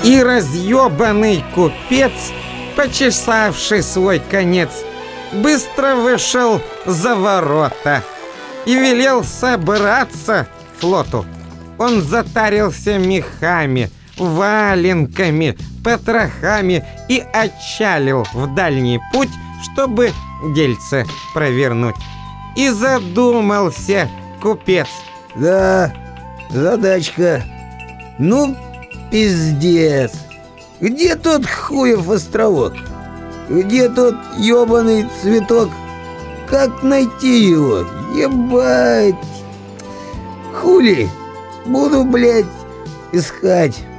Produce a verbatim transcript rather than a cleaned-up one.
И разъебанный купец, почесавший свой конец, быстро вышел за ворота и велел собраться флоту. Он затарился мехами, валенками, потрохами и отчалил в дальний путь, чтобы дельце провернуть. И задумался купец. Да, задачка. Ну, пиздец. Где тот хуев островок? Где тот ёбаный цветок? Как найти его? Ебать. Хули. Буду, блядь, искать.